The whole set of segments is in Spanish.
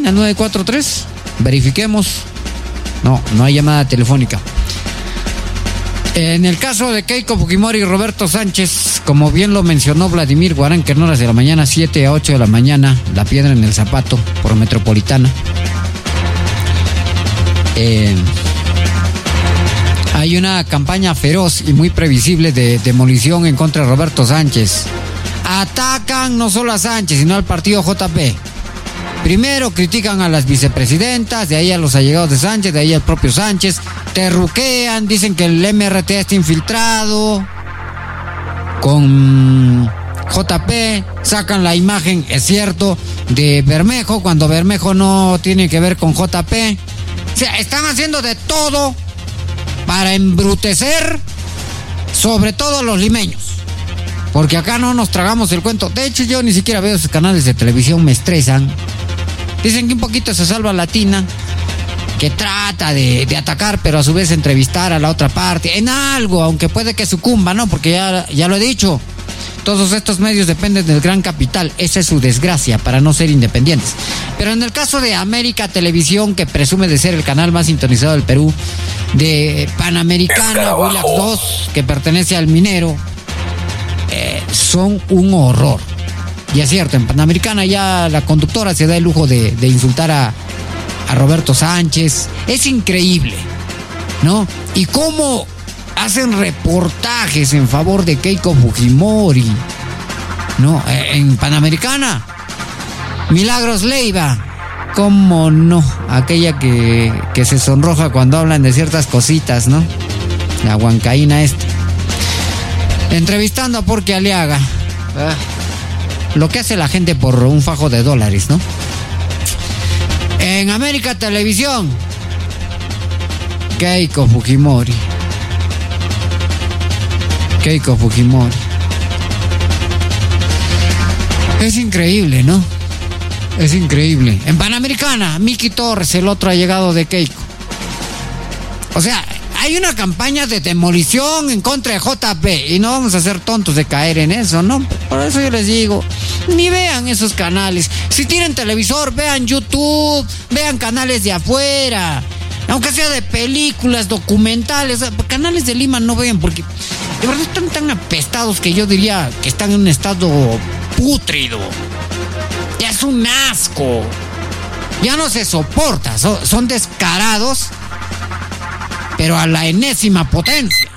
al 943. Verifiquemos. No hay llamada telefónica. En el caso de Keiko Fujimori y Roberto Sánchez, como bien lo mencionó Vladimir Guarán, en horas de la mañana, 7 a 8 de la mañana, la piedra en el zapato por Metropolitana. Hay una campaña feroz y muy previsible de demolición en contra de Roberto Sánchez. Atacan no solo a Sánchez, sino al partido JP. Primero critican a las vicepresidentas, de ahí a los allegados de Sánchez, de ahí al propio Sánchez. Terruquean, dicen que el MRT está infiltrado con JP. Sacan la imagen, es cierto, de Bermejo, cuando Bermejo no tiene que ver con JP. O sea, están haciendo de todo para embrutecer, sobre todo a los limeños. Porque acá no nos tragamos el cuento. De hecho, yo ni siquiera veo esos canales de televisión, me estresan. Dicen que un poquito se salva Latina, que trata de atacar, pero a su vez entrevistar a la otra parte, en algo, aunque puede que sucumba, ¿no? Porque ya lo he dicho, todos estos medios dependen del gran capital, esa es su desgracia, para no ser independientes. Pero en el caso de América Televisión, que presume de ser el canal más sintonizado del Perú, de Panamericana, Willax 2, que pertenece al minero, son un horror. Y es cierto, en Panamericana ya la conductora se da el lujo de insultar a Roberto Sánchez. Es increíble, ¿no? Y cómo hacen reportajes en favor de Keiko Fujimori, ¿no? En Panamericana, Milagros Leiva, cómo no, aquella que se sonroja cuando hablan de ciertas cositas, ¿no? La huancaína esta. Entrevistando a Porky Aliaga. Lo que hace la gente por un fajo de dólares, ¿no? En América Televisión, Keiko Fujimori. Es increíble, ¿no? Es increíble. En Panamericana, Miki Torres, el otro allegado de Keiko. O sea, hay una campaña de demolición en contra de JP y no vamos a ser tontos de caer en eso, ¿no? Por eso yo les digo, ni vean esos canales. Si tienen televisor, vean YouTube, vean canales de afuera, aunque sea de películas, documentales. Canales de Lima no vean, porque de verdad están tan apestados que yo diría que están en un estado pútrido. Ya es un asco. Ya no se soporta. Son descarados, pero a la enésima potencia.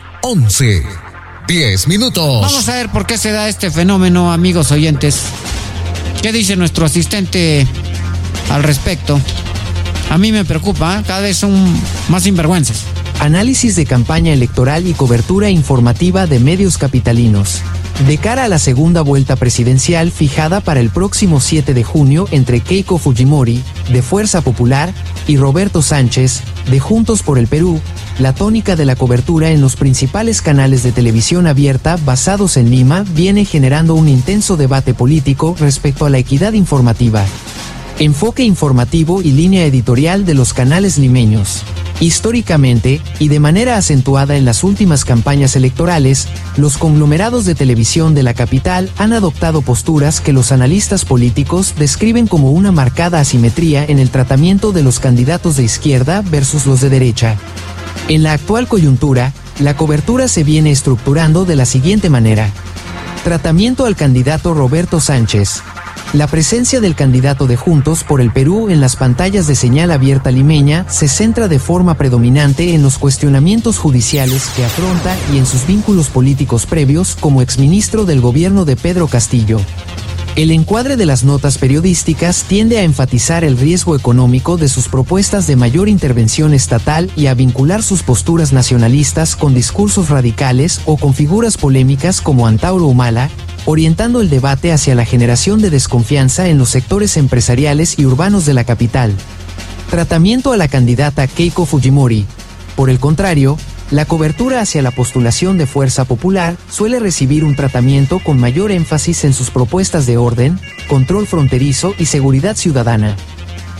11:10 minutos. Vamos a ver por qué se da este fenómeno, amigos oyentes. ¿Qué dice nuestro asistente al respecto? A mí me preocupa, cada vez son más sinvergüenzas. Análisis de campaña electoral y cobertura informativa de medios capitalinos. De cara a la segunda vuelta presidencial fijada para el próximo 7 de junio entre Keiko Fujimori, de Fuerza Popular, y Roberto Sánchez, de Juntos por el Perú, la tónica de la cobertura en los principales canales de televisión abierta basados en Lima viene generando un intenso debate político respecto a la equidad informativa. Enfoque informativo y línea editorial de los canales limeños. Históricamente, y de manera acentuada en las últimas campañas electorales, los conglomerados de televisión de la capital han adoptado posturas que los analistas políticos describen como una marcada asimetría en el tratamiento de los candidatos de izquierda versus los de derecha. En la actual coyuntura, la cobertura se viene estructurando de la siguiente manera. Tratamiento al candidato Roberto Sánchez. La presencia del candidato de Juntos por el Perú en las pantallas de señal abierta limeña se centra de forma predominante en los cuestionamientos judiciales que afronta y en sus vínculos políticos previos como exministro del gobierno de Pedro Castillo. El encuadre de las notas periodísticas tiende a enfatizar el riesgo económico de sus propuestas de mayor intervención estatal y a vincular sus posturas nacionalistas con discursos radicales o con figuras polémicas como Antauro Humala, orientando el debate hacia la generación de desconfianza en los sectores empresariales y urbanos de la capital. Tratamiento a la candidata Keiko Fujimori. Por el contrario, la cobertura hacia la postulación de Fuerza Popular suele recibir un tratamiento con mayor énfasis en sus propuestas de orden, control fronterizo y seguridad ciudadana.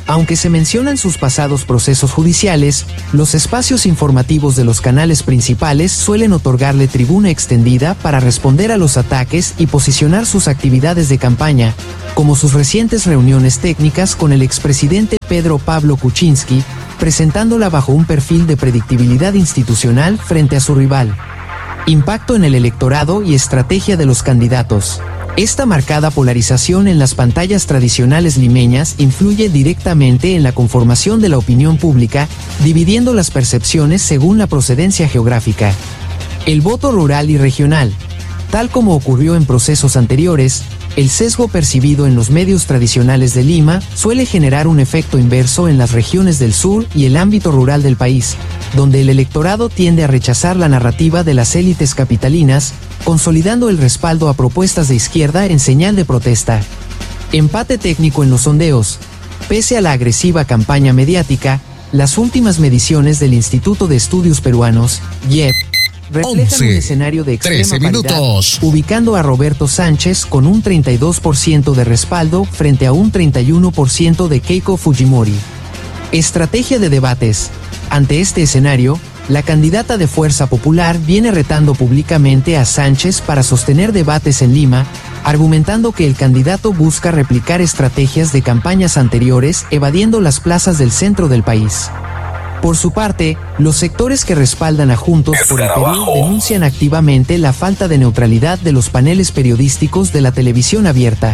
Aunque se mencionan sus pasados procesos judiciales, los espacios informativos de los canales principales suelen otorgarle tribuna extendida para responder a los ataques y posicionar sus actividades de campaña, como sus recientes reuniones técnicas con el expresidente Pedro Pablo Kuczynski, presentándola bajo un perfil de predictibilidad institucional frente a su rival. Impacto en el electorado y estrategia de los candidatos. Esta marcada polarización en las pantallas tradicionales limeñas influye directamente en la conformación de la opinión pública, dividiendo las percepciones según la procedencia geográfica. El voto rural y regional. Tal como ocurrió en procesos anteriores, el sesgo percibido en los medios tradicionales de Lima suele generar un efecto inverso en las regiones del sur y el ámbito rural del país, donde el electorado tiende a rechazar la narrativa de las élites capitalinas, consolidando el respaldo a propuestas de izquierda en señal de protesta. Empate técnico en los sondeos. Pese a la agresiva campaña mediática, las últimas mediciones del Instituto de Estudios Peruanos, IEP, reflejan un escenario de extrema paridad, ubicando a Roberto Sánchez con un 32% de respaldo frente a un 31% de Keiko Fujimori. Estrategia de debates. Ante este escenario, la candidata de Fuerza Popular viene retando públicamente a Sánchez para sostener debates en Lima, argumentando que el candidato busca replicar estrategias de campañas anteriores evadiendo las plazas del centro del país. Por su parte, los sectores que respaldan a Juntos por el Perú denuncian activamente la falta de neutralidad de los paneles periodísticos de la televisión abierta.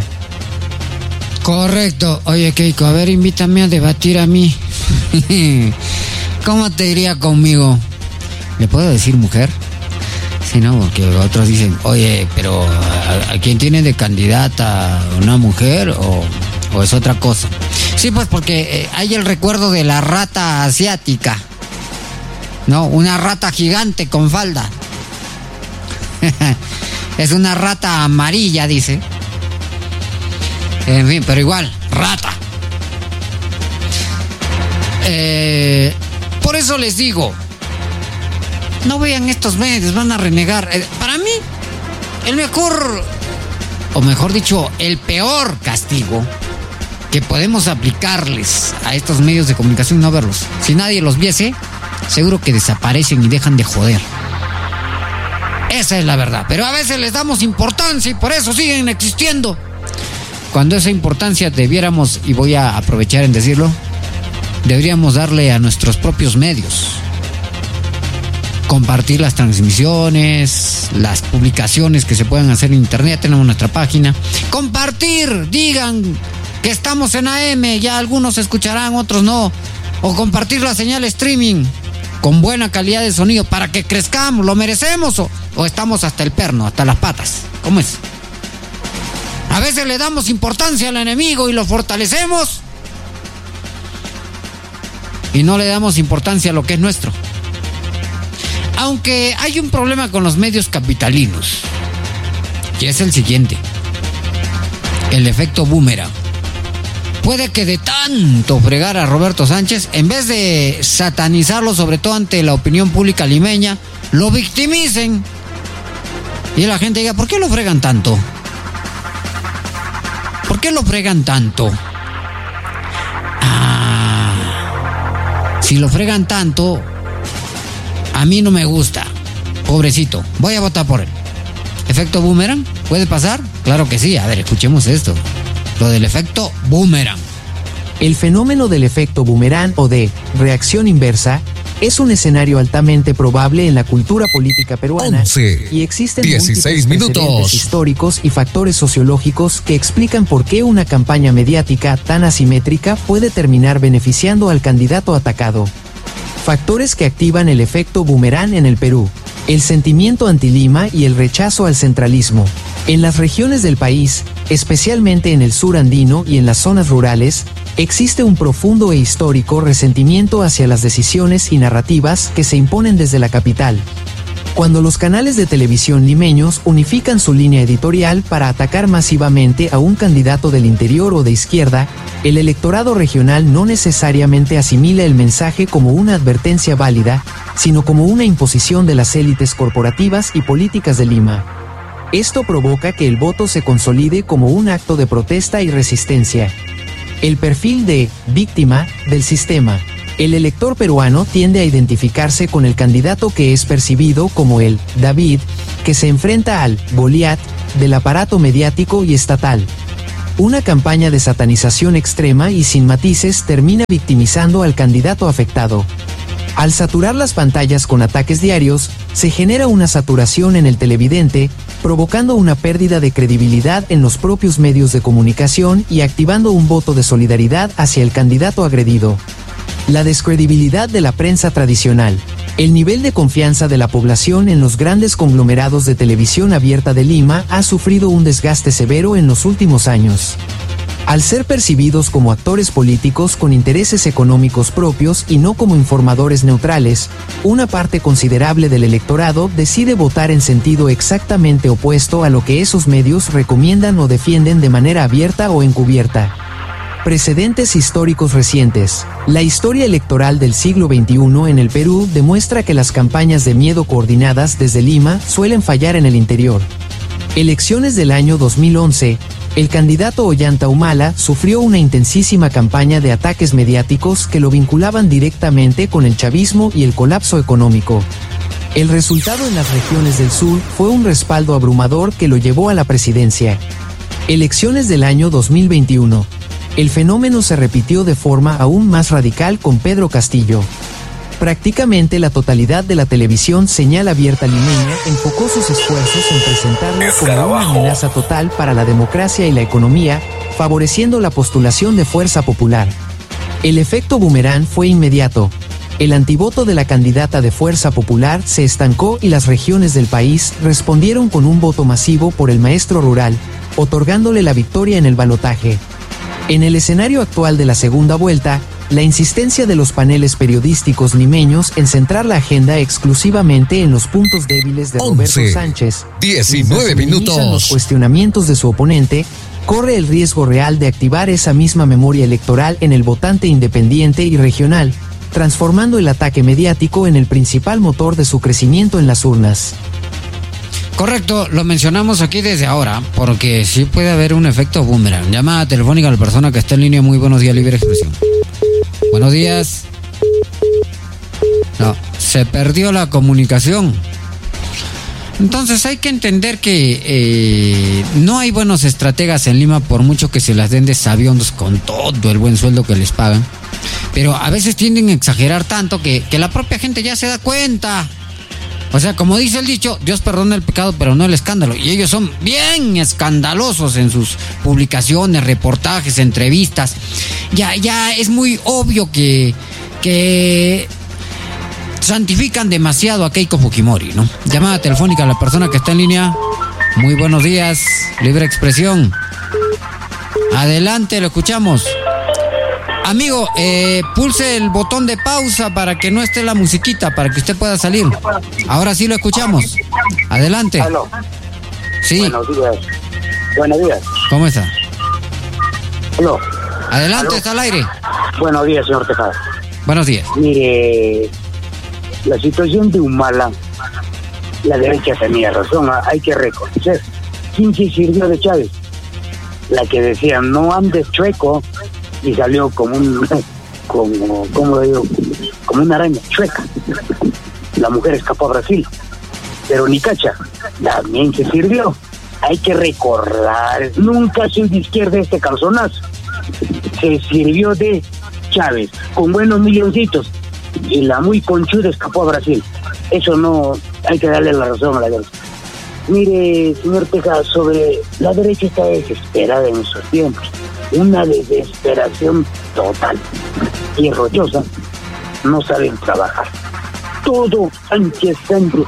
Correcto. Oye, Keiko, a ver, invítame a debatir a mí. ¿Cómo te iría conmigo? ¿Le puedo decir mujer? Sí, no, porque otros dicen, oye, pero ¿a quién tiene de candidata una mujer o es otra cosa? Sí, pues porque hay el recuerdo de la rata asiática, ¿no? Una rata gigante con falda. Es una rata amarilla, dice. En fin, pero igual, rata. Por eso les digo, no vean estos medios, van a renegar. Para mí, el mejor, o mejor dicho, el peor castigo que podemos aplicarles a estos medios de comunicación, no verlos. Si nadie los viese, seguro que desaparecen y dejan de joder. Esa es la verdad. Pero a veces les damos importancia y por eso siguen existiendo. Cuando esa importancia debiéramos, y voy a aprovechar en decirlo, deberíamos darle a nuestros propios medios. Compartir las transmisiones, las publicaciones que se puedan hacer en internet, tenemos nuestra página. Compartir, digan que estamos en AM, ya algunos escucharán, otros no. O compartir la señal streaming con buena calidad de sonido para que crezcamos, lo merecemos o estamos hasta el perno, hasta las patas. ¿Cómo es? A veces le damos importancia al enemigo y lo fortalecemos y no le damos importancia a lo que es nuestro. Aunque hay un problema con los medios capitalinos, y es el siguiente: el efecto boomerang. Puede que de tanto fregar a Roberto Sánchez, en vez de satanizarlo, sobre todo ante la opinión pública limeña, lo victimicen. Y la gente diga, ¿por qué lo fregan tanto? ¿Por qué lo fregan tanto? Si lo fregan tanto, a mí no me gusta. Pobrecito, voy a votar por él. ¿Efecto boomerang? ¿Puede pasar? Claro que sí. A ver, escuchemos esto. Lo del efecto boomerang. El fenómeno del efecto boomerang o de reacción inversa es un escenario altamente probable en la cultura política peruana 11, y existen 16 múltiples precedentes históricos y factores sociológicos que explican por qué una campaña mediática tan asimétrica puede terminar beneficiando al candidato atacado. Factores que activan el efecto boomerang en el Perú: el sentimiento anti-Lima y el rechazo al centralismo. En las regiones del país, especialmente en el sur andino y en las zonas rurales, existe un profundo e histórico resentimiento hacia las decisiones y narrativas que se imponen desde la capital. Cuando los canales de televisión limeños unifican su línea editorial para atacar masivamente a un candidato del interior o de izquierda, el electorado regional no necesariamente asimila el mensaje como una advertencia válida, sino como una imposición de las élites corporativas y políticas de Lima. Esto provoca que el voto se consolide como un acto de protesta y resistencia. El perfil de víctima del sistema. El elector peruano tiende a identificarse con el candidato que es percibido como el David, que se enfrenta al Goliat del aparato mediático y estatal. Una campaña de satanización extrema y sin matices termina victimizando al candidato afectado. Al saturar las pantallas con ataques diarios, se genera una saturación en el televidente, provocando una pérdida de credibilidad en los propios medios de comunicación y activando un voto de solidaridad hacia el candidato agredido. La descredibilidad de la prensa tradicional. El nivel de confianza de la población en los grandes conglomerados de televisión abierta de Lima ha sufrido un desgaste severo en los últimos años. Al ser percibidos como actores políticos con intereses económicos propios y no como informadores neutrales, una parte considerable del electorado decide votar en sentido exactamente opuesto a lo que esos medios recomiendan o defienden de manera abierta o encubierta. Precedentes históricos recientes. La historia electoral del siglo XXI en el Perú demuestra que las campañas de miedo coordinadas desde Lima suelen fallar en el interior. Elecciones del año 2011. El candidato Ollanta Humala sufrió una intensísima campaña de ataques mediáticos que lo vinculaban directamente con el chavismo y el colapso económico. El resultado en las regiones del sur fue un respaldo abrumador que lo llevó a la presidencia. Elecciones del año 2021. El fenómeno se repitió de forma aún más radical con Pedro Castillo. Prácticamente la totalidad de la televisión señal abierta limeña enfocó sus esfuerzos en presentarlo como una amenaza total para la democracia y la economía, favoreciendo la postulación de fuerza popular. El efecto boomerang fue inmediato. El antivoto de la candidata de Fuerza Popular se estancó y las regiones del país respondieron con un voto masivo por el maestro rural, otorgándole la victoria en el balotaje. En el escenario actual de la segunda vuelta, la insistencia de los paneles periodísticos limeños en centrar la agenda exclusivamente en los puntos débiles de Roberto Sánchez, 19 minutos. Los cuestionamientos de su oponente, corre el riesgo real de activar esa misma memoria electoral en el votante independiente y regional, transformando el ataque mediático en el principal motor de su crecimiento en las urnas. Correcto, lo mencionamos aquí desde ahora, porque sí puede haber un efecto boomerang. Llamada telefónica a la persona que está en línea. Muy buenos días, Libre Expresión. Buenos días. No, se perdió la comunicación. Entonces hay que entender que no hay buenos estrategas en Lima, por mucho que se las den de sabiondos con todo el buen sueldo que les pagan. Pero a veces tienden a exagerar tanto que la propia gente ya se da cuenta. O sea, como dice el dicho, Dios perdona el pecado, pero no el escándalo. Y ellos son bien escandalosos en sus publicaciones, reportajes, entrevistas. Ya es muy obvio que santifican demasiado a Keiko Fujimori, ¿no? Llamada telefónica a la persona que está en línea. Muy buenos días, Libre Expresión. Adelante, lo escuchamos. Amigo, pulse el botón de pausa para que no esté la musiquita, para que usted pueda salir. Ahora sí lo escuchamos. Adelante. Aló. Sí. Buenos días. Buenos días. ¿Cómo está? Aló. Adelante, Aló. está al aire. Buenos días, señor Tejada. Buenos días. Mire, la situación de Humala, la derecha tenía razón, hay que reconocer. ¿Quién se sirvió de Chávez? La que decía, no andes chueco, y salió como ¿cómo le digo? Como una araña chueca. La mujer escapó a Brasil, pero ni cacha, también se sirvió. Hay que recordar, nunca soy de izquierda este calzonazo. Se sirvió de Chávez, con buenos milloncitos, y la muy conchuda escapó a Brasil. Eso no, hay que darle la razón a la derecha. Mire, señor Tejada, sobre la derecha está desesperada en esos tiempos. Una desesperación total y rochosa. No saben trabajar. Todo Sánchez.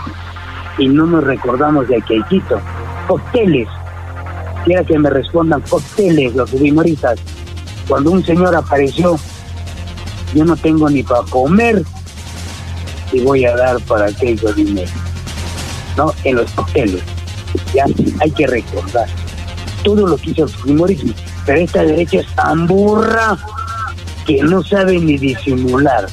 Y no nos recordamos de aquellito. Cócteles. Quiera que me respondan cócteles los humoristas. Cuando un señor apareció, yo no tengo ni para comer y voy a dar para aquello dinero. ¿No? En los cócteles. Ya hay que recordar todo lo que hizo el humorismo. Pero esta derecha es tan burra que no sabe ni disimular.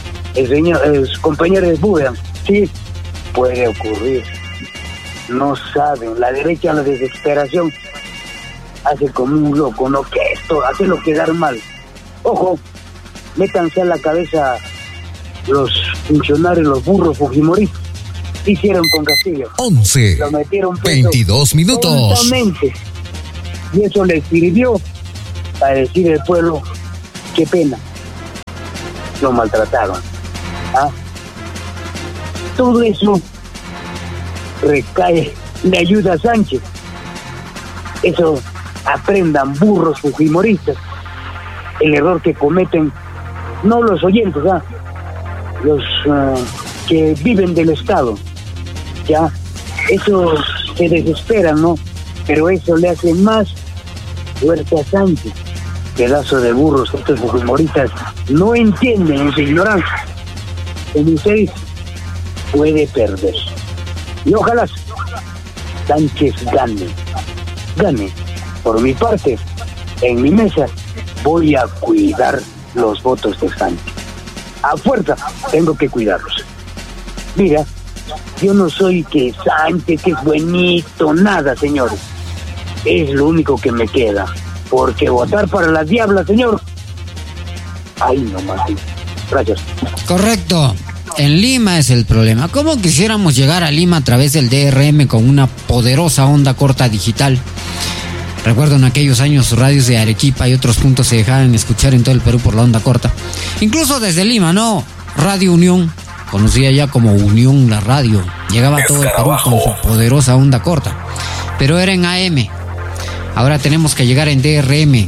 El compañero de Buda, sí, puede ocurrir. No saben. La derecha, la desesperación. hace como un loco, ¿no? Que esto, hacerlo quedar mal. Ojo, métanse a la cabeza los funcionarios, los burros fujimoristas. ¿Qué hicieron con Castillo? 11, Lo metieron preso 22 minutos. tontamente. Y eso les sirvió para decir al pueblo, qué pena, lo maltrataron. ¿Ah? Todo eso recae, le ayuda a Sánchez. Eso aprendan, burros fujimoristas, el error que cometen, no los oyentes, los que viven del Estado, ya, eso se desesperan, ¿no? Pero eso le hace más fuerte a Sánchez. Pedazo de burros, estos fujimoristas no entienden en su ignorancia. En ustedes puede perder. Y ojalá Sánchez gane. Por mi parte, en mi mesa, voy a cuidar los votos de Sánchez. A fuerza, tengo que cuidarlos. Mira, yo no soy que Sánchez, que es buenito, nada, señores. Es lo único que me queda. Porque votar para las diablas, señor. Ay, no más. Gracias. Correcto. En Lima es el problema. ¿Cómo quisiéramos llegar a Lima a través del DRM con una poderosa onda corta digital? Recuerdo en aquellos años radios de Arequipa y otros puntos se dejaban escuchar en todo el Perú por la onda corta. Incluso desde Lima, ¿no? Radio Unión, conocida ya como Unión la radio, llegaba a todo el Perú con su poderosa onda corta. Pero era en AM. Ahora tenemos que llegar en DRM.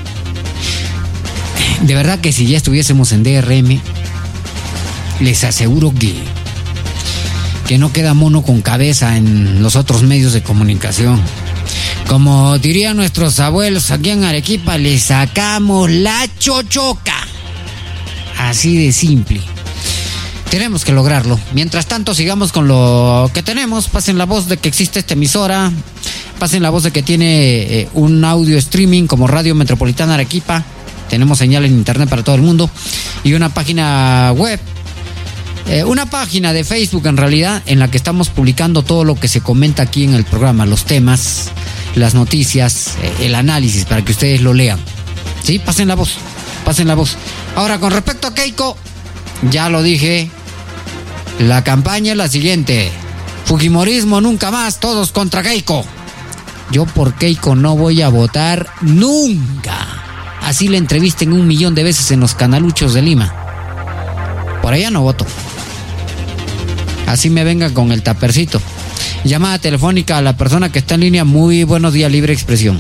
De verdad que si ya estuviésemos en DRM, les aseguro que no queda mono con cabeza en los otros medios de comunicación. Como dirían nuestros abuelos aquí en Arequipa, le sacamos la chochoca. Así de simple. Tenemos que lograrlo. Mientras tanto, sigamos con lo que tenemos. Pasen la voz de que existe esta emisora. Pasen la voz de que tiene un audio streaming como Radio Metropolitana Arequipa. Tenemos señal en internet para todo el mundo. Y una página web. Una página de Facebook en realidad, en la que estamos publicando todo lo que se comenta aquí en el programa. Los temas, las noticias, el análisis, para que ustedes lo lean. ¿Sí? Pasen la voz. Pasen la voz. Ahora, con respecto a Keiko, ya lo dije. La campaña es la siguiente. Fujimorismo nunca más, todos contra Keiko. Yo por Keiko no voy a votar nunca. Así le entrevisten 1.000.000 de veces en los canaluchos de Lima. Por allá no voto. Así me venga con el tapercito. Llamada telefónica a la persona que está en línea. Muy buenos días, Libre Expresión.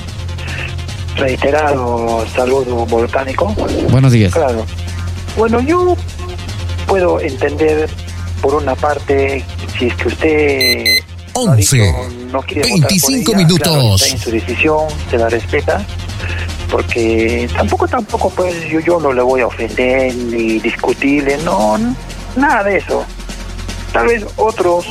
Reiterado saludo volcánico. Buenos días. Claro. Bueno, yo puedo entender por una parte, si es que usted 11, no quiere 25 votar por ella, minutos. claro, está en su decisión, se la respeta, porque tampoco pues yo no le voy a ofender ni discutirle, no, nada de eso. Tal vez otros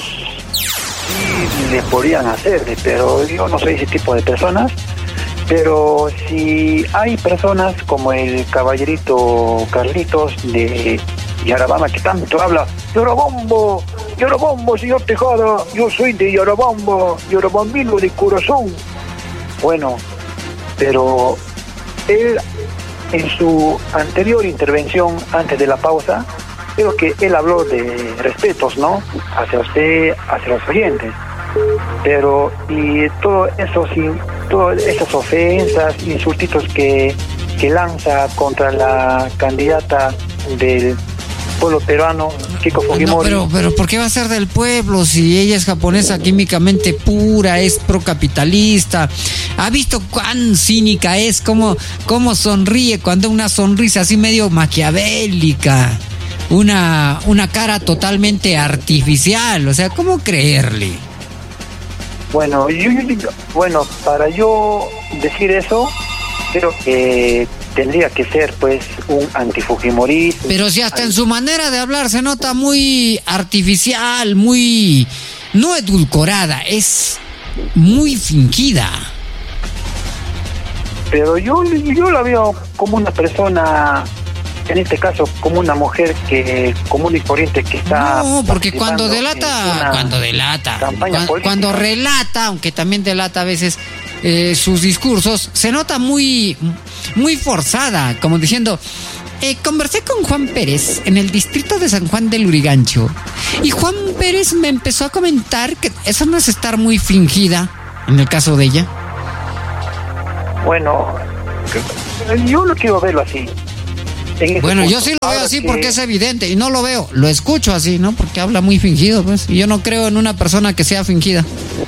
sí le podrían hacerle, pero yo no soy ese tipo de personas. Pero si hay personas como el caballerito Carlitos de Yarabamba, que tanto habla, Yorobombo, señor Tejada, yo soy de Yarabamba, Yorobambino de corazón. Bueno, pero él en su anterior intervención, antes de la pausa, creo que él habló de respetos, ¿no? Hacia usted, hacia los oyentes. Pero, y todo eso, todas esas ofensas, insultitos que lanza contra la candidata del pueblo peruano, Keiko Fujimori. No, pero ¿por qué va a ser del pueblo si ella es japonesa químicamente pura, es procapitalista? ¿Ha visto cuán cínica es? ¿Cómo sonríe cuando una sonrisa así medio maquiavélica? Una cara totalmente artificial, o sea, ¿cómo creerle? Bueno, para yo decir eso, creo que tendría que ser pues un antifujimorista. Pero si hasta en su manera de hablar se nota muy artificial, muy no edulcorada, es muy fingida. Pero yo la veo como una persona, en este caso como una mujer que común y corriente que está. No, porque cuando relata, relata, aunque también delata a veces, sus discursos, se nota muy forzada, como diciendo... conversé con Juan Pérez en el distrito de San Juan del Lurigancho y Juan Pérez me empezó a comentar que eso no es estar muy fingida en el caso de ella. Bueno, yo no quiero verlo así. Bueno, yo sí lo veo así porque es evidente y no lo veo, lo escucho así, ¿no? Porque habla muy fingido, pues, y yo no creo en una persona que sea fingida.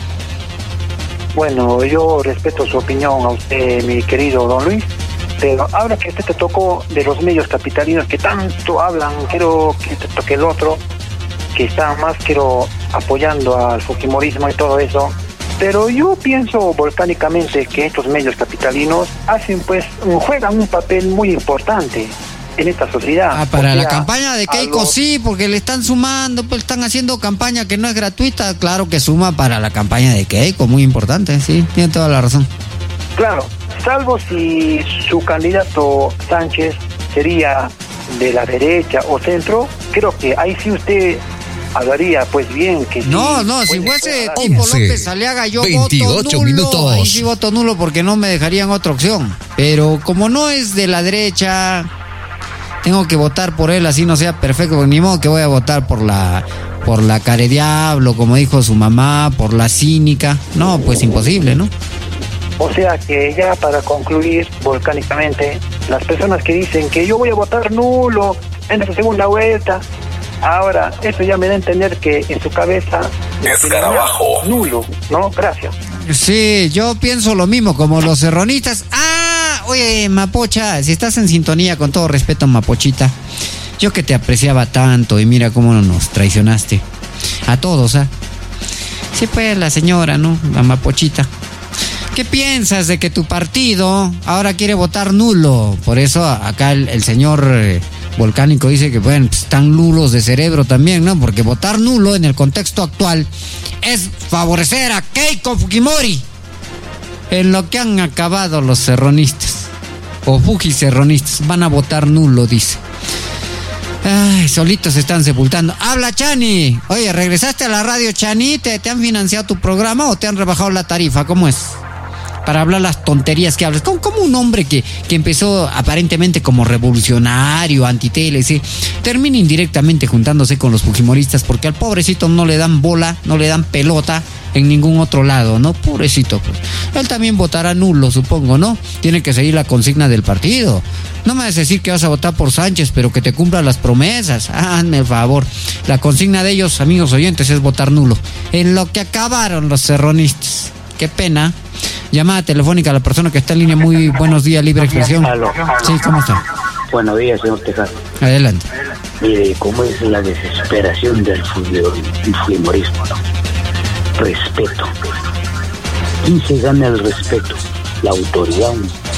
Bueno, yo respeto su opinión a usted, mi querido don Luis. Pero ahora que usted te tocó de los medios capitalinos que tanto hablan, quiero que te toque el otro, que está más apoyando al fujimorismo y todo eso. Pero yo pienso volcánicamente que estos medios capitalinos juegan un papel muy importante en esta sociedad. Para la campaña de Keiko sí, porque le están sumando, pues están haciendo campaña que no es gratuita, claro que suma para la campaña de Keiko, muy importante, sí, tiene toda la razón. Claro. Salvo si su candidato Sánchez sería de la derecha o centro, creo que ahí sí usted hablaría pues bien que no, si fuese tipo López Aliaga yo voto nulo, minutos. Ahí sí voto nulo porque no me dejarían otra opción, pero como no es de la derecha tengo que votar por él, así no sea perfecto, porque ni modo que voy a votar por la carediablo, como dijo su mamá, por la cínica, no, pues imposible, ¿no? O sea que ya para concluir volcánicamente, las personas que dicen que yo voy a votar nulo en esta segunda vuelta, ahora eso ya me da a entender que en su cabeza Escarabajo nulo, ¿no? Gracias. Sí, yo pienso lo mismo, como los serronistas. Oye, Mapocha, si estás en sintonía, con todo respeto, Mapochita, yo que te apreciaba tanto y mira cómo nos traicionaste. A todos, Sí, pues la señora, ¿no? La Mapochita. ¿Qué piensas de que tu partido ahora quiere votar nulo? Por eso acá el señor Volcánico dice que, bueno, pues están nulos de cerebro también, ¿no? Porque votar nulo en el contexto actual es favorecer a Keiko Fujimori. En lo que han acabado los serronistas, o fujiserronistas, van a votar nulo, dice. Ay, solitos se están sepultando. ¡Habla, Chani! Oye, ¿regresaste a la radio, Chani? ¿Te han financiado tu programa o te han rebajado la tarifa? ¿Cómo es? Para hablar las tonterías que hablas. Como un hombre que empezó aparentemente como revolucionario, anti-TLC, termina indirectamente juntándose con los fujimoristas porque al pobrecito no le dan bola, no le dan pelota en ningún otro lado, ¿no? Pobrecito, pues. Él también votará nulo, supongo, ¿no? Tiene que seguir la consigna del partido. No me vas a decir que vas a votar por Sánchez, pero que te cumplan las promesas. Hazme el favor. La consigna de ellos, amigos oyentes, es votar nulo. En lo que acabaron los serronistas. Qué pena. Llamada telefónica a la persona que está en línea. Muy buenos días, Libre Expresión. Aló. Sí, ¿cómo está? Buenos días, señor Tejada. Adelante. Mire, cómo es la desesperación del fujimorismo, ¿no? Respeto. ¿Quién se gana el respeto? La autoridad.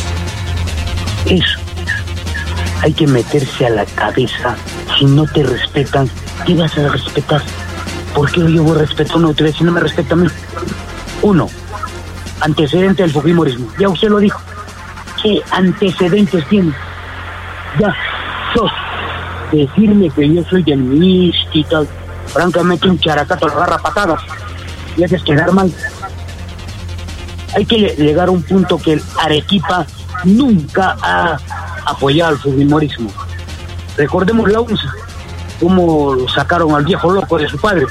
Eso. Hay que meterse a la cabeza. Si no te respetan, ¿qué vas a respetar? ¿Por qué yo voy a respetar a una autoridad si no me respeta a mí? Uno, antecedente del fujimorismo. Ya usted lo dijo. ¿Qué antecedentes tiene? Ya. Dos, decirme que yo soy del MIST y tal. Francamente, un characato lo agarra patadas y haces quedar mal. Hay que llegar a un punto que el Arequipa nunca ha apoyado al fujimorismo. Recordemos la UNSA, cómo lo sacaron al viejo loco de su padre,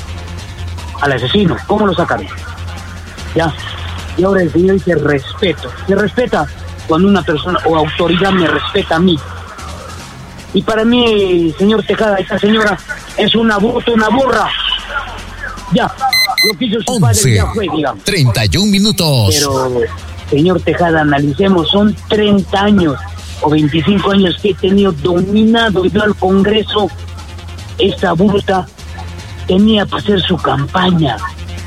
al asesino, cómo lo sacaron. Ya. Y ahora el señor dice respeto. Se respeta cuando una persona o autoridad me respeta a mí. Y para mí, señor Tejada, esta señora es una bruta, una burra. Ya, lo que hizo su padre ya fue, digamos. 31 minutos. Pero, señor Tejada, analicemos, son 30 años o 25 años que he tenido dominado yo al Congreso. Esta bruta tenía para hacer su campaña.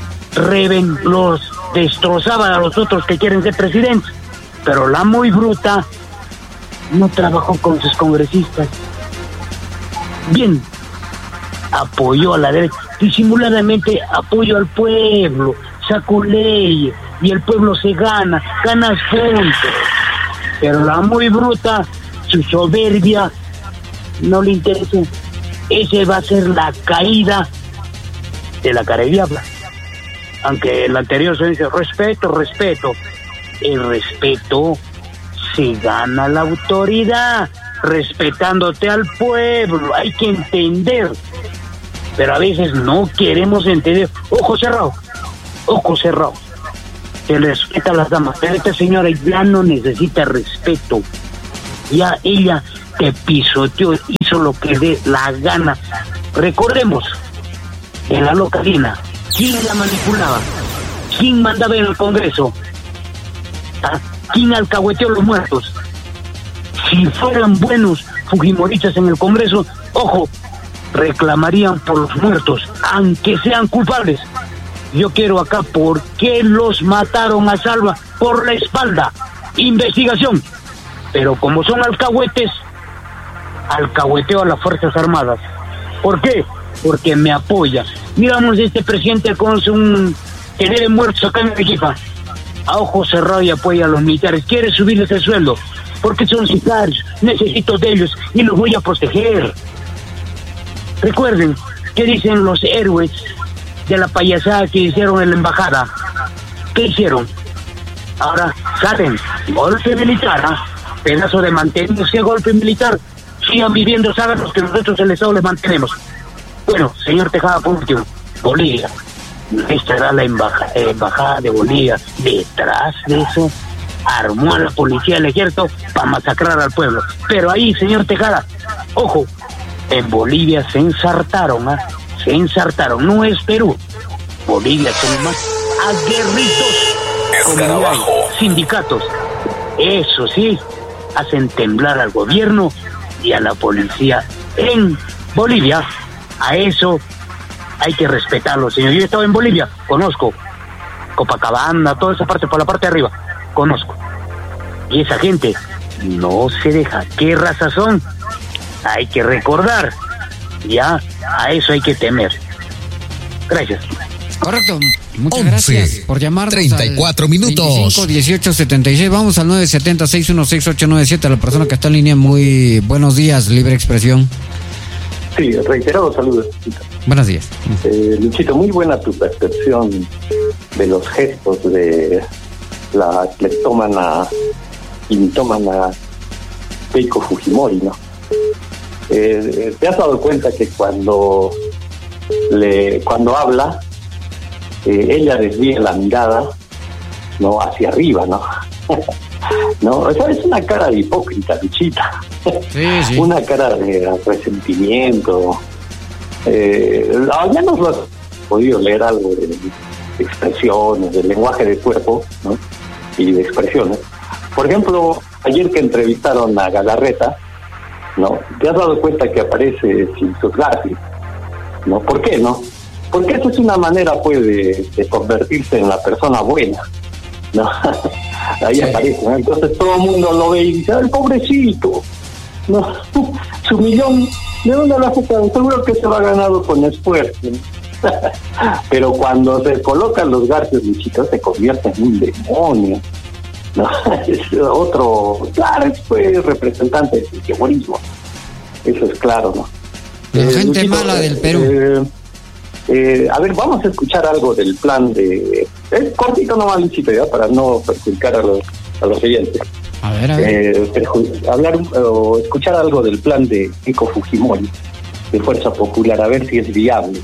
Los destrozaban a los otros que quieren ser presidentes. Pero la muy bruta no trabajó con sus congresistas. Bien, apoyó a la derecha, disimuladamente apoyo al pueblo, sacó leyes y el pueblo se ganas puntos. Pero la muy bruta, su soberbia, no le interesa. Ese va a ser la caída de la carediabla. Aunque el anterior se dice respeto. El respeto se gana la autoridad, respetándote al pueblo. Hay que entender. Pero a veces no queremos entender. Ojo cerrado. Se le respeta a las damas. Pero esta señora ya no necesita respeto. Ya ella te pisoteó, hizo lo que dé la gana. Recordemos, en la localina, ¿quién la manipulaba? ¿Quién mandaba en el Congreso? ¿Ah? ¿Quién alcahueteó a los muertos? Si fueran buenos fujimoristas en el Congreso, ojo, reclamarían por los muertos, aunque sean culpables. Yo quiero acá, ¿por qué los mataron a Salva? Por la espalda. Investigación. Pero como son alcahuetes, alcahueteo a las Fuerzas Armadas. ¿Por qué? Porque me apoya. Miramos este presidente con un tener de muertos acá en Arequipa. A ojo cerrado y apoya a los militares. Quiere subirles el sueldo. Porque son sicarios. Necesito de ellos y los voy a proteger. Recuerden, ¿qué dicen los héroes de la payasada que hicieron en la embajada? ¿Qué hicieron? Ahora salen, golpe militar, pedazo de mantenerse, golpe militar. Sigan viviendo, saben los que nosotros el Estado les mantenemos. Bueno, señor Tejada, por último, Bolivia. Estará la embajada de Bolivia. Detrás de eso, armó a la policía del ejército para masacrar al pueblo. Pero ahí, señor Tejada, ojo, en Bolivia se ensartaron, se ensartaron. No es Perú. Bolivia son más aguerridos, comunidades, sindicatos. Eso sí, hacen temblar al gobierno y a la policía en Bolivia. A eso hay que respetarlo, señor. Yo he estado en Bolivia, conozco Copacabana, toda esa parte, por la parte de arriba, conozco. Y esa gente no se deja. ¿Qué raza son? Hay que recordar. Ya, a eso hay que temer. Gracias. Correcto. Muchas gracias por llamarnos. 34 minutos. 25 18 76. Vamos al 970 616 897. A la persona que está en línea, muy buenos días, Libre Expresión. Sí, reiterados saludos, Luchito. Buenos días. Luchito, muy buena tu percepción de los gestos de la cleptómana y mitómana Keiko Fujimori, ¿no? ¿Te has dado cuenta que cuando habla, ella desvía la mirada, ¿no?, hacia arriba, ¿no? No, o sea, es una cara de hipócrita, Luchita. Sí. Una cara de resentimiento. Ya nos lo has podido leer algo de expresiones, del lenguaje de cuerpo, ¿no?, y de expresiones. Por ejemplo, ayer que entrevistaron a Galarreta, ¿no?, te has dado cuenta que aparece sin sus gafas, ¿no? ¿Por qué, no? Porque eso es una manera, pues, de convertirse en la persona buena, ¿no? Ahí aparece, ¿no? Entonces todo el mundo lo ve y dice, ¡ay, pobrecito! ¿No? Su millón, ¿de dónde lo ha sacado? Seguro que se lo ha ganado con esfuerzo, ¿no? Pero cuando se colocan los garfios, Luchito, se convierte en un demonio, ¿no? Es otro, claro, es pues representante del fujimorismo. Eso es claro, ¿no? La gente Luchito, mala del Perú. A ver, vamos a escuchar algo del plan de... Es cortito nomás, Luchito, ya, para no perjudicar a los oyentes. A ver. Escuchar algo del plan de Keiko Fujimori, de Fuerza Popular, a ver si es viable.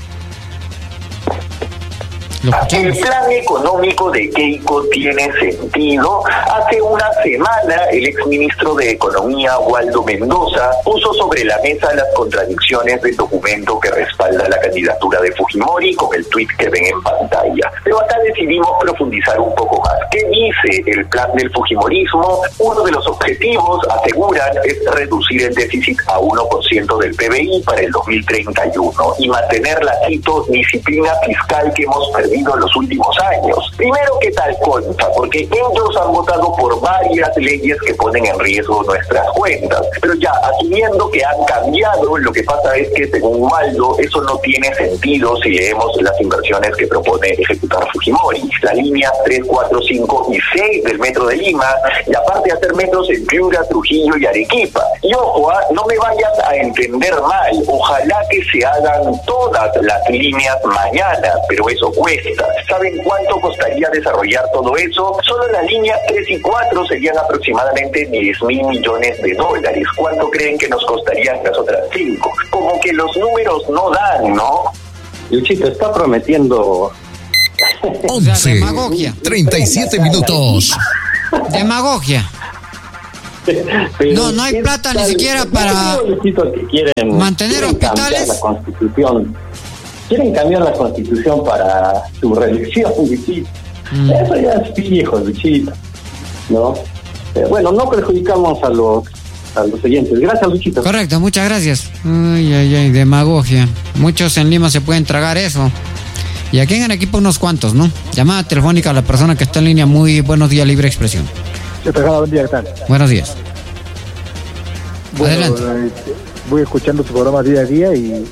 El plan económico de Keiko tiene sentido. Hace una semana el exministro de Economía, Waldo Mendoza, puso sobre la mesa las contradicciones del documento que respalda la candidatura de Fujimori con el tuit que ven en pantalla. Pero acá decidimos profundizar un poco más. ¿Qué dice el plan del Fujimorismo? Uno de los objetivos, aseguran, es reducir el déficit a 1% del PBI para el 2031 y mantener la, cito, disciplina fiscal que hemos perdido en los últimos años. Primero, ¿qué tal cuenta? Porque ellos han votado por varias leyes que ponen en riesgo nuestras cuentas. Pero ya, asumiendo que han cambiado, lo que pasa es que, según Waldo, eso no tiene sentido si leemos las inversiones que propone ejecutar Fujimori. La línea 3, 4, 5 y 6 del metro de Lima, y aparte de hacer metros en Piura, Trujillo y Arequipa. Y ojo, no me vayan a entender mal, ojalá que se hagan todas las líneas mañana, pero eso cuesta. esta. ¿Saben cuánto costaría desarrollar todo eso? Solo las líneas 3 y 4 serían aproximadamente 10.000 millones de dólares. ¿Cuánto creen que nos costarían las otras 5? Como que los números no dan, ¿no? Luchito está prometiendo 11, 37 minutos. Demagogia. Pero No hay plata ni siquiera para mantener hospitales. La Constitución. Quieren cambiar la Constitución para su reelección, Luchito. Eso ya es viejo, Luchito, ¿no? Bueno, no perjudicamos a los oyentes. Gracias, Luchito. Correcto, muchas gracias. Ay, demagogia. Muchos en Lima se pueden tragar eso. Y aquí en Arequipa unos cuantos, ¿no? Llamada telefónica a la persona que está en línea. Muy buenos días, Libre Expresión. Buen día, ¿qué tal? Buenos días. Bueno, voy escuchando tu programa día a día y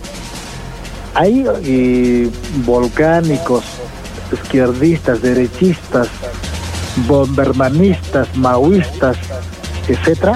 hay volcánicos, izquierdistas, derechistas, bombermanistas, maoístas, etcétera.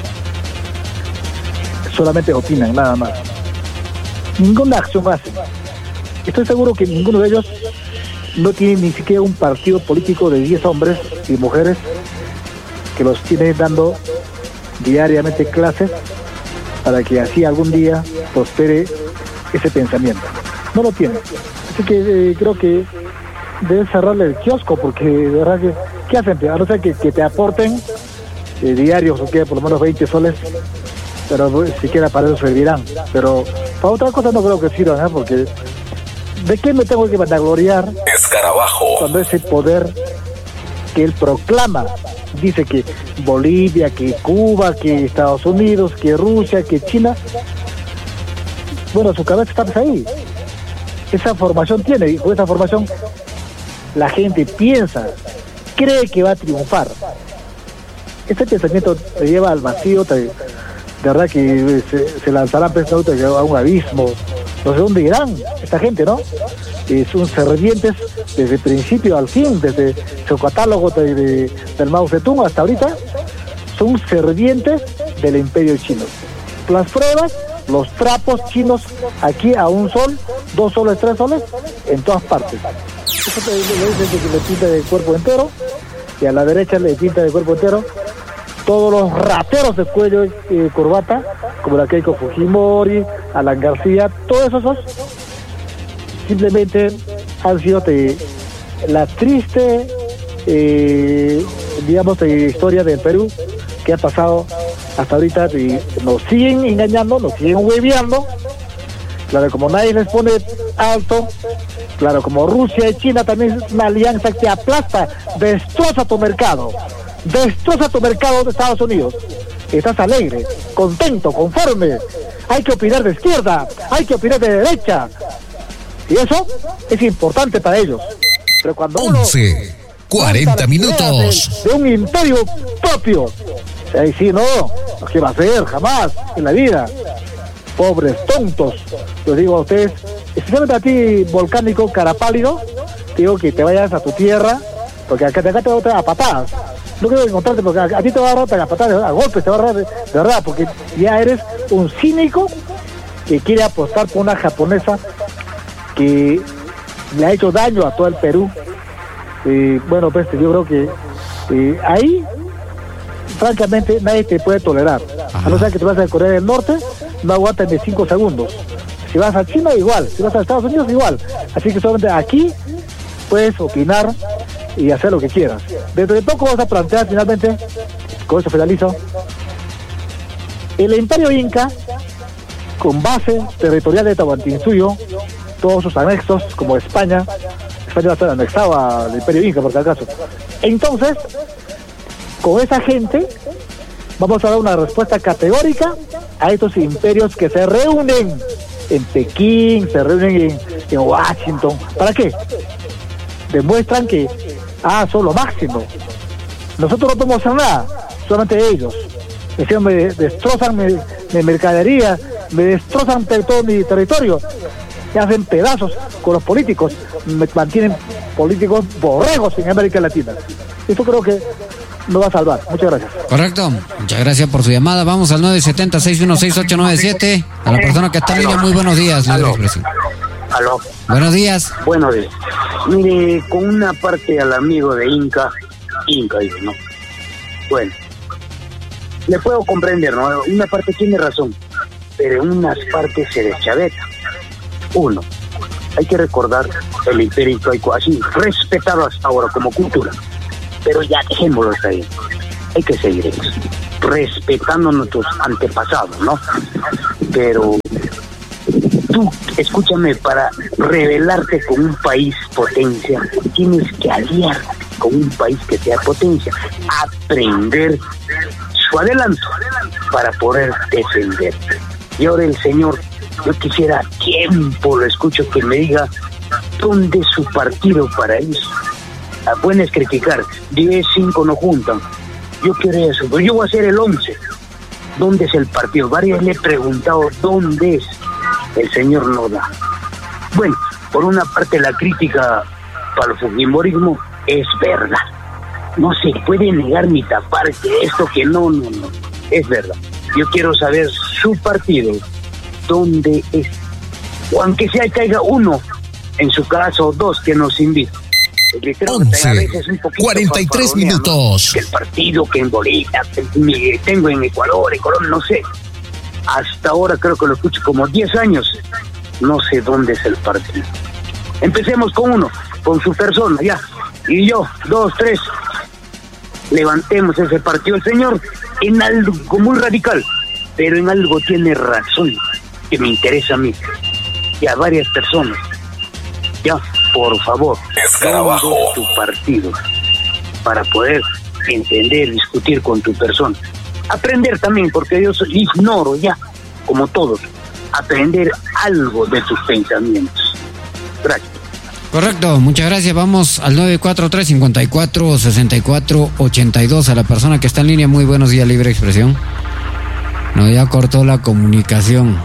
Solamente opinan, nada más. Ninguna acción hacen. Estoy seguro que ninguno de ellos no tiene ni siquiera un partido político de 10 hombres y mujeres que los tiene dando diariamente clases para que así algún día prospere ese pensamiento. No lo tiene. Así que creo que debes cerrarle el kiosco, porque de verdad que ¿qué hacen? A no ser que te aporten diarios, o que por lo menos 20 soles, pero siquiera para eso servirán. Pero para otra cosa no creo que sirvan, porque ¿de qué me tengo que vanagloriar Escarabajo. cuando ese poder que él proclama dice que Bolivia, que Cuba, que Estados Unidos, que Rusia, que China, bueno, su cabeza está ahí? Esa formación tiene, y con esa formación la gente piensa, cree que va a triunfar. Este pensamiento te lleva al vacío, de verdad que se lanzarán pensando a un abismo. No sé dónde irán esta gente, ¿no? Son servientes desde el principio al fin, desde su catálogo del Mao Zedong hasta ahorita, son servientes del imperio chino. Las pruebas, los trapos chinos aquí a 1 sol, 2 soles, 3 soles, en todas partes. Eso le dicen que le pinta de cuerpo entero, y a la derecha le pinta de cuerpo entero todos los rateros de cuello y corbata, como la Keiko Fujimori, Alan García, todos esos simplemente han sido la triste, historia del Perú que ha pasado hasta ahorita. Nos siguen engañando, nos siguen hueveando. Claro, como nadie les pone alto, claro, como Rusia y China también es una alianza que aplasta, destroza tu mercado de Estados Unidos. Estás alegre, contento, conforme. Hay que opinar de izquierda, hay que opinar de derecha. Y eso es importante para ellos. Pero cuando 11, 40 minutos. De un imperio propio, ahí sí, no, ¿qué va a hacer? Jamás en la vida. Pobres tontos, les digo a ustedes, especialmente a ti, volcánico, cara pálido, te digo que te vayas a tu tierra, porque acá te va a traer a patadas. No quiero encontrarte, porque a ti te va a agarrar a patadas, a golpes te va a agarrar, de verdad, porque ya eres un cínico que quiere apostar por una japonesa que le ha hecho daño a todo el Perú. Bueno, pues yo creo que ahí, francamente, nadie te puede tolerar. A no ser que te vas a Corea del Norte, no aguantas ni 5 segundos. Si vas a China, igual. Si vas a Estados Unidos, igual. Así que solamente aquí puedes opinar y hacer lo que quieras. Dentro de poco vas a plantear finalmente, con eso finalizo, el imperio inca, con base territorial de Tahuantinsuyo, todos sus anexos, como España va a estar anexado al imperio inca, por si acaso. Entonces, con esa gente vamos a dar una respuesta categórica a estos imperios que se reúnen en Pekín, se reúnen en Washington. ¿Para qué? Demuestran que son lo máximo. Nosotros no podemos hacer nada, solamente ellos. Me destrozan mi mercadería, me destrozan todo mi territorio, me hacen pedazos con los políticos, me mantienen políticos borregos en América Latina. Esto creo que no va a salvar. Muchas gracias. Correcto. Muchas gracias por su llamada. Vamos al 970-616-897. A la persona que está en línea, muy buenos días. Aló. Buenos días. Buenos días. Mire, con una parte al amigo de Inca dice, ¿no? Bueno, le puedo comprender, ¿no? Una parte tiene razón, pero en unas partes se deschaveta. Uno, hay que recordar el imperio incaico, así respetado hasta ahora como cultura, pero ya dejémoslo ahí. Hay que seguir eso, respetando a nuestros antepasados, ¿no? Pero tú, escúchame, para rebelarte con un país potencia, tienes que aliarte con un país que sea potencia, aprender su adelanto para poder defenderte. Y ahora el señor, yo quisiera tiempo, lo escucho, que me diga dónde es su partido para eso. Pueden criticar, 10, 5 no juntan. Yo quiero eso, pero yo voy a hacer el 11. ¿Dónde es el partido? Varias le he preguntado dónde es. El señor no da. Bueno, por una parte la crítica para el fujimorismo es verdad. No se puede negar ni tapar que esto, que no, es verdad. Yo quiero saber su partido, dónde es. O aunque sea caiga uno, en su caso 2, que nos invite. 11, 43 minutos. ¿No? Que el partido que en Bolivia, que tengo en Ecuador, no sé. Hasta ahora creo que lo escucho como 10 años. No sé dónde es el partido. Empecemos con uno, con su persona, ya. Y yo, 2, 3. Levantemos ese partido. El señor en algo muy radical, pero en algo tiene razón, que me interesa a mí y a varias personas. Ya, por favor, Escarabajo, tu partido para poder entender, discutir con tu persona. Aprender también, porque yo ignoro ya, como todos, aprender algo de tus pensamientos. Gracias. Correcto, muchas gracias. Vamos al 943-54-64-82. A la persona que está en línea, muy buenos días, Libre Expresión. No, ya cortó la comunicación.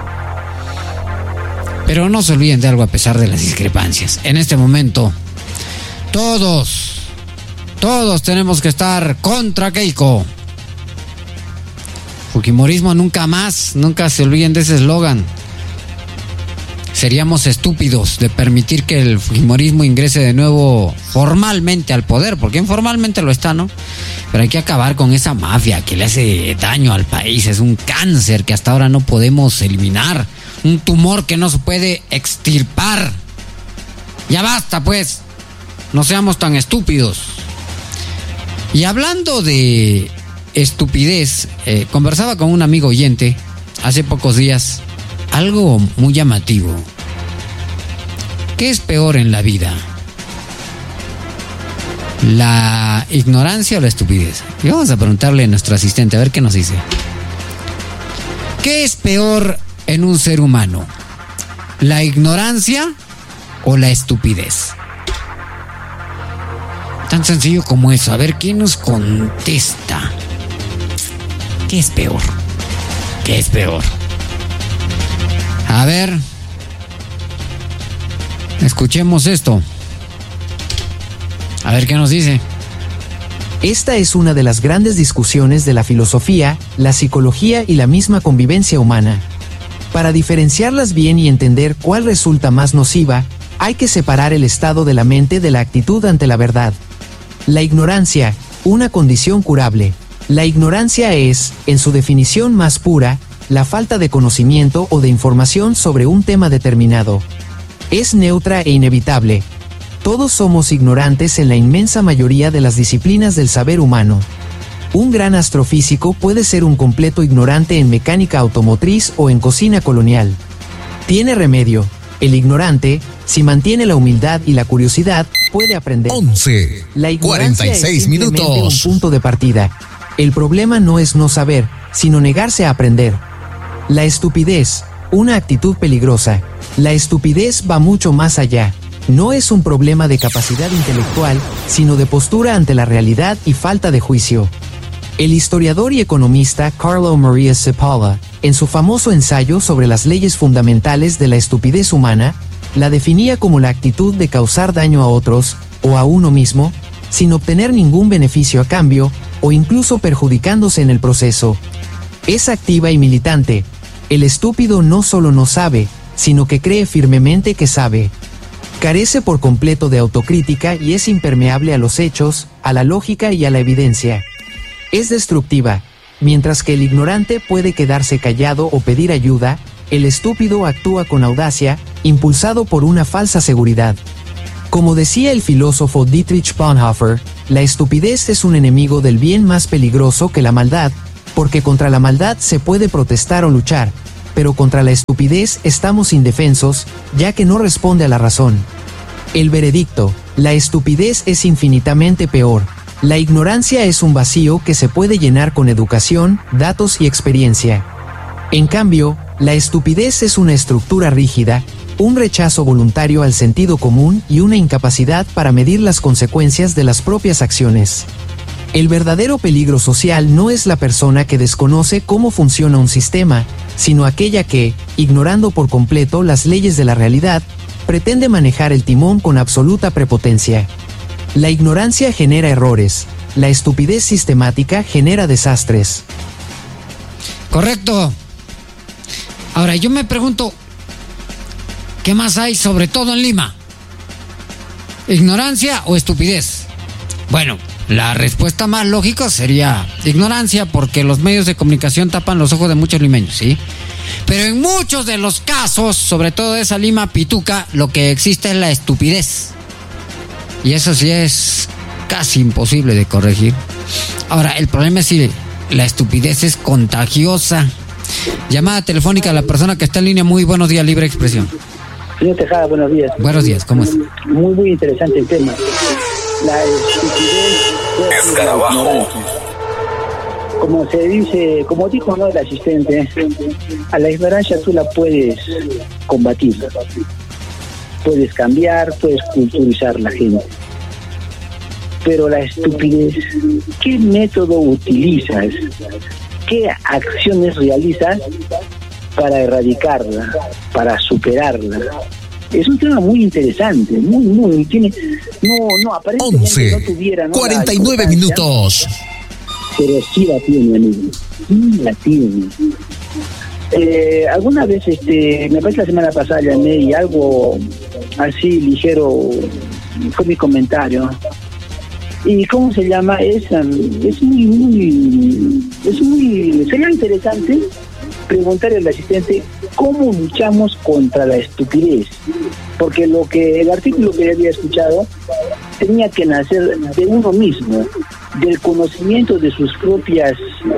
Pero no se olviden de algo a pesar de las discrepancias. En este momento, todos tenemos que estar contra Keiko. Fujimorismo nunca más, nunca se olviden de ese eslogan. Seríamos estúpidos de permitir que el fujimorismo ingrese de nuevo formalmente al poder, porque informalmente lo está, ¿no? Pero hay que acabar con esa mafia que le hace daño al país. Es un cáncer que hasta ahora no podemos eliminar, un tumor que no se puede extirpar. Ya basta, pues, no seamos tan estúpidos. Y hablando de estupidez, conversaba con un amigo oyente hace pocos días, algo muy llamativo. ¿Qué es peor en la vida? ¿La ignorancia o la estupidez? Y vamos a preguntarle a nuestro asistente a ver qué nos dice. ¿Qué es peor en un ser humano? ¿La ignorancia o la estupidez? Tan sencillo como eso. A ver quién nos contesta. ¿Qué es peor? ¿Qué es peor? A ver, escuchemos esto. A ver qué nos dice. Esta es una de las grandes discusiones de la filosofía, la psicología y la misma convivencia humana. Para diferenciarlas bien y entender cuál resulta más nociva, hay que separar el estado de la mente de la actitud ante la verdad. La ignorancia, una condición curable. La ignorancia es, en su definición más pura, la falta de conocimiento o de información sobre un tema determinado. Es neutra e inevitable. Todos somos ignorantes en la inmensa mayoría de las disciplinas del saber humano. Un gran astrofísico puede ser un completo ignorante en mecánica automotriz o en cocina colonial. Tiene remedio. El ignorante, si mantiene la humildad y la curiosidad, puede aprender. 11, la ignorancia 46 es simplemente minutos. un punto de partida. El problema no es no saber, sino negarse a aprender. La estupidez, una actitud peligrosa. La estupidez va mucho más allá. No es un problema de capacidad intelectual, sino de postura ante la realidad y falta de juicio. El historiador y economista Carlo Maria Cipolla, en su famoso ensayo sobre las leyes fundamentales de la estupidez humana, la definía como la actitud de causar daño a otros, o a uno mismo, sin obtener ningún beneficio a cambio, o incluso perjudicándose en el proceso. Es activa y militante. El estúpido no solo no sabe, sino que cree firmemente que sabe. Carece por completo de autocrítica y es impermeable a los hechos, a la lógica y a la evidencia. Es destructiva. Mientras que el ignorante puede quedarse callado o pedir ayuda, el estúpido actúa con audacia, impulsado por una falsa seguridad. Como decía el filósofo Dietrich Bonhoeffer, la estupidez es un enemigo del bien más peligroso que la maldad, porque contra la maldad se puede protestar o luchar, pero contra la estupidez estamos indefensos, ya que no responde a la razón. El veredicto: la estupidez es infinitamente peor. La ignorancia es un vacío que se puede llenar con educación, datos y experiencia. En cambio, la estupidez es una estructura rígida, un rechazo voluntario al sentido común y una incapacidad para medir las consecuencias de las propias acciones. El verdadero peligro social no es la persona que desconoce cómo funciona un sistema, sino aquella que, ignorando por completo las leyes de la realidad, pretende manejar el timón con absoluta prepotencia. La ignorancia genera errores, la estupidez sistemática genera desastres. Correcto. Ahora, yo me pregunto, ¿qué más hay, sobre todo en Lima? ¿Ignorancia o estupidez? Bueno, la respuesta más lógica sería ignorancia, porque los medios de comunicación tapan los ojos de muchos limeños, ¿sí? Pero en muchos de los casos, sobre todo de esa Lima pituca, lo que existe es la estupidez. Y eso sí es casi imposible de corregir. Ahora, el problema es si la estupidez es contagiosa. Llamada telefónica a la persona que está en línea. Muy buenos días, Libre Expresión. Señor Tejada, buenos días. Buenos días, ¿cómo es? Muy interesante el tema. La estupidez es la ignorancia. Como se dice, como dijo, ¿no?, el asistente, a la ignorancia tú la puedes combatir. Puedes cambiar, puedes culturizar la gente. Pero la estupidez, ¿qué método utilizas? ¿Qué acciones realizas para erradicarla, para superarla? Es un tema muy interesante, muy, tiene, aparentemente 11, no tuviera, ¿no?, 49 minutos. Pero sí la tiene, amigo, sí la tiene. Alguna vez, me parece la semana pasada llamé y algo así ligero fue mi comentario. ¿Y cómo se llama? Sería interesante preguntarle al asistente cómo luchamos contra la estupidez, porque el artículo que había escuchado tenía que nacer de uno mismo, del conocimiento de sus propias